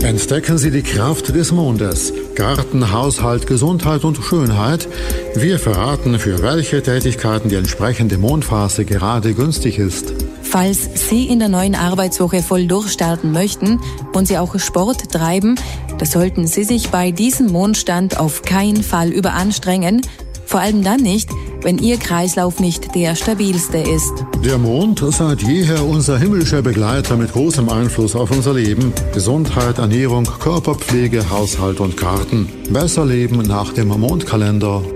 Entdecken Sie die Kraft des Mondes. Garten, Haushalt, Gesundheit und Schönheit. Wir verraten, für welche Tätigkeiten die entsprechende Mondphase gerade günstig ist. Falls Sie in der neuen Arbeitswoche voll durchstarten möchten und Sie auch Sport treiben, da sollten Sie sich bei diesem Mondstand auf keinen Fall überanstrengen. Vor allem dann nicht, wenn Ihr Kreislauf nicht der stabilste ist. Der Mond, seit jeher unser himmlischer Begleiter mit großem Einfluss auf unser Leben. Gesundheit, Ernährung, Körperpflege, Haushalt und Garten. Besser leben nach dem Mondkalender.